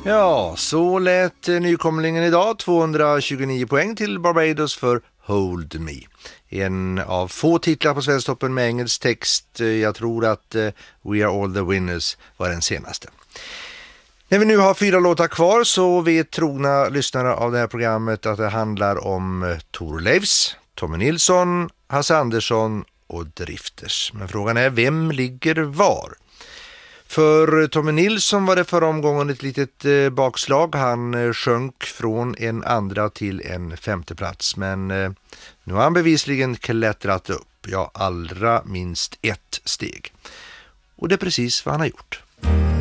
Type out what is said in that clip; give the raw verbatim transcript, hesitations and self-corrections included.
Ja, så lät nykomlingen idag. tvåhundratjugonio poäng till Barbados för Hold Me. En av få titlar på Svensktoppen med engelsk text. Jag tror att uh, We Are All The Winners var den senaste. När vi nu har fyra låtar kvar så vet trogna lyssnare av det här programmet att det handlar om Thorleifs, Tommy Nilsson, Hasse Andersson och Drifters. Men frågan är, vem ligger var? För Tommy Nilsson var det förra omgången ett litet eh, bakslag. Han eh, sjönk från en andra till en femte plats. Men eh, nu har han bevisligen klättrat upp. Ja, allra minst ett steg. Och det är precis vad han har gjort.